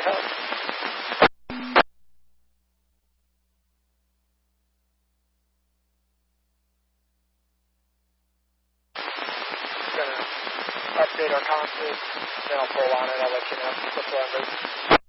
help. Going to update our constant, then I'll pull on it. I'll let you know before I move.